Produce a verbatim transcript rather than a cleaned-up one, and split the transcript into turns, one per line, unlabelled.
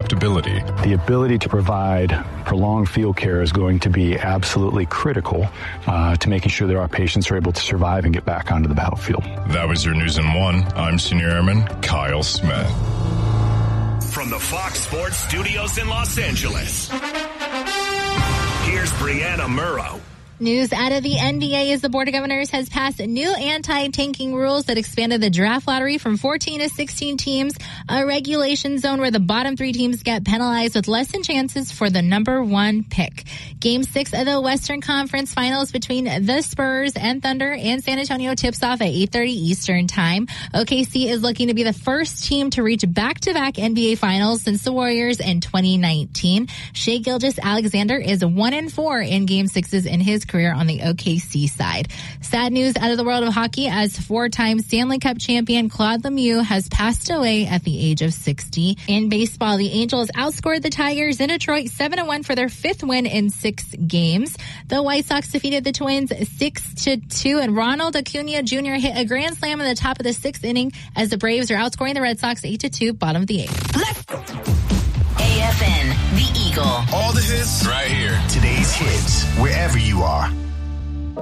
adaptability.
The ability to provide prolonged field care is going to be absolutely critical uh, to making sure that our patients are able to survive and get back onto the battlefield.
That was your News in One. I'm Senior Airman Kyle Smith.
From the Fox Sports Studios in Los Angeles, here's Brianna Murrow.
News out of the N B A is the Board of Governors has passed new anti-tanking rules that expanded the draft lottery from fourteen to sixteen teams, a regulation zone where the bottom three teams get penalized with lessened chances for the number one pick. Game six of the Western Conference Finals between the Spurs and Thunder and San Antonio tips off at eight thirty Eastern Time. O K C is looking to be the first team to reach back-to-back N B A Finals since the Warriors in twenty nineteen. Shai Gilgeous-Alexander is one and four in Game sixes in his career on the O K C side. Sad news out of the world of hockey as four-time Stanley Cup champion Claude Lemieux has passed away at the age of sixty. In baseball, the Angels outscored the Tigers in Detroit seven to one for their fifth win in six games. The White Sox defeated the Twins six to two, and Ronald Acuna Junior hit a grand slam in the top of the sixth inning as the Braves are outscoring the Red Sox eight to two, bottom of the eighth.
Let's go. A F N, The Eagle.
All the hits
right here.
Today's hits, wherever you are.